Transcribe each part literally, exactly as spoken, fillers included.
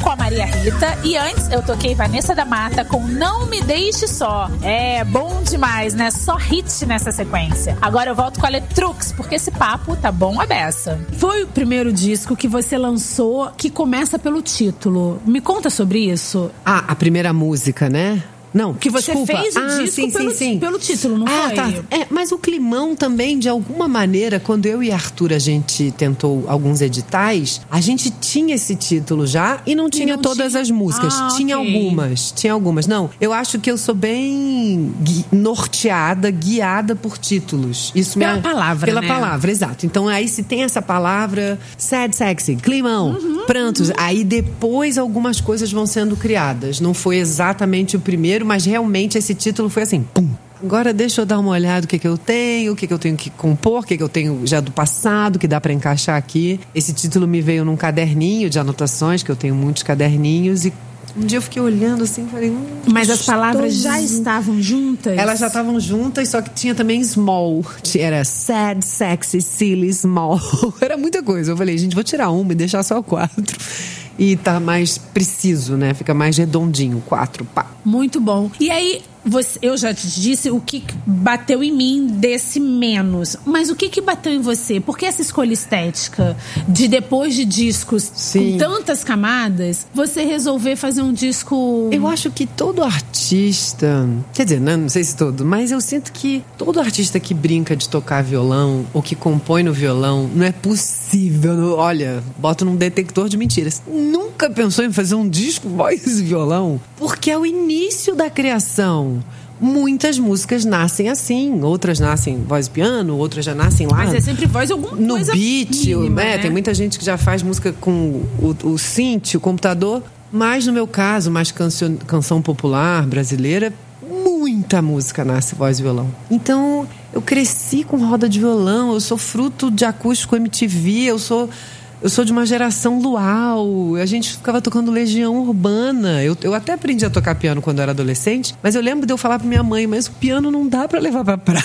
com a Maria Rita. E antes eu toquei Vanessa da Mata com Não Me Deixe Só. É bom demais, né? Só hit nessa sequência. Agora eu volto com a Letrux, porque esse papo tá bom a beça. Foi o primeiro disco que você lançou que começa pelo título. Me conta sobre isso. Ah, a primeira música, né? Não, que você desculpa. fez o ah, disco sim, pelo, sim, sim. pelo título, não ah, foi? Tá. É, mas o Climão também, de alguma maneira, quando eu e Arthur a gente tentou alguns editais, a gente tinha esse título já e não tinha e não todas tinha... as músicas. Ah, tinha okay. algumas, tinha algumas. Não, eu acho que eu sou bem gui- norteada, guiada por títulos. Isso pela me... palavra, Pela né? palavra, exato. Então aí se tem essa palavra, sad, sexy, Climão, uhum, prantos. Uhum. Aí depois algumas coisas vão sendo criadas. Não foi exatamente o primeiro, mas realmente esse título foi assim, pum. Agora deixa eu dar uma olhada o que, que eu tenho, o que, que eu tenho que compor, o que, que eu tenho já do passado, que dá pra encaixar aqui. Esse título me veio num caderninho de anotações, que eu tenho muitos caderninhos, e um dia eu fiquei olhando assim e falei... Hum, mas as palavras já estavam juntas? Elas já estavam juntas, só que tinha também small. Era sad, sexy, silly, small. Era muita coisa. Eu falei, gente, vou tirar uma e deixar só quatro. E tá mais preciso, né? Fica mais redondinho, quatro, pá. Muito bom. E aí, você, eu já te disse o que bateu em mim desse menos. Mas o que que bateu em você? Por que essa escolha estética? De depois de discos Sim. com tantas camadas, você resolver fazer um disco... Eu acho que todo artista... Quer dizer, não, não sei se todo, mas eu sinto que todo artista que brinca de tocar violão ou que compõe no violão, não é possível. Não, olha, bota num detector de mentiras. Nunca pensou em fazer um disco voz e violão? Porque é o início da criação. Muitas músicas nascem assim, outras nascem voz e piano, outras já nascem lá. Mas é sempre voz alguma no coisa beat, mínima, né? né? Tem muita gente que já faz música com o, o synth, o computador. Mas no meu caso, mais canção, canção popular brasileira, muita música nasce voz e violão. Então, eu cresci com roda de violão, eu sou fruto de acústico M T V, eu sou... Eu sou de uma geração luau. A gente ficava tocando Legião Urbana. Eu, eu até aprendi a tocar piano quando eu era adolescente, mas eu lembro de eu falar pra minha mãe, mas o piano não dá pra levar pra praia.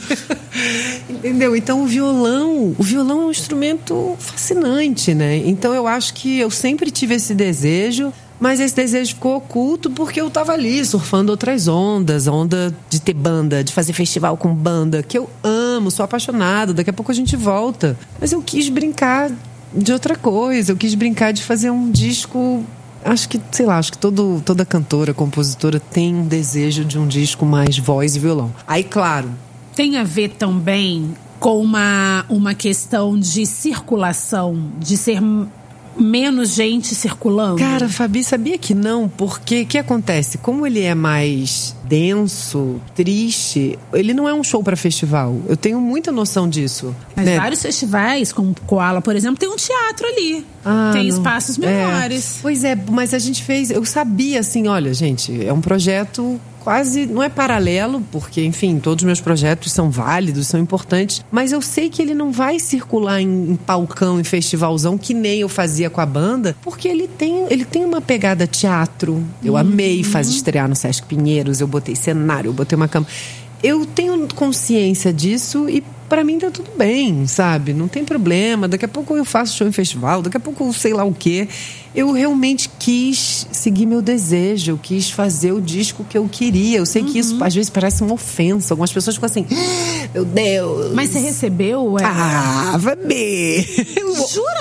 Entendeu? Então o violão, o violão é um instrumento fascinante, né? Então eu acho que eu sempre tive esse desejo, mas esse desejo ficou oculto porque eu tava ali surfando outras ondas, a onda de ter banda, de fazer festival com banda, que eu amo, sou apaixonada, daqui a pouco a gente volta. Mas eu quis brincar de outra coisa, eu quis brincar de fazer um disco. Acho que, sei lá, acho que todo, toda cantora, compositora tem um desejo de um disco mais voz e violão. Aí, claro, tem a ver também com uma, uma questão de circulação, de ser menos gente circulando? Cara, Fabi, sabia que não? Porque o que acontece? Como ele é mais denso, triste, ele não é um show pra festival. Eu tenho muita noção disso. Mas né? vários festivais, como Koala, por exemplo, tem um teatro ali. Ah, tem não. espaços menores. É. Pois é, mas a gente fez... Eu sabia, assim, olha, gente, é um projeto... quase, não é paralelo, porque, enfim, todos os meus projetos são válidos, são importantes, mas eu sei que ele não vai circular em, em palcão, em festivalzão, que nem eu fazia com a banda, porque ele tem, ele tem uma pegada teatro. Eu uhum. amei fazer estrear no Sesc Pinheiros, eu botei cenário, eu botei uma cama. Eu tenho consciência disso e pra mim tá tudo bem, sabe? Não tem problema. Daqui a pouco eu faço show em festival, daqui a pouco eu sei lá o quê. Eu realmente quis seguir meu desejo, eu quis fazer o disco que eu queria. Eu sei uhum. que isso às vezes parece uma ofensa. Algumas pessoas ficam assim, meu Deus. Mas você recebeu? É? Ah, Fabi! Jura?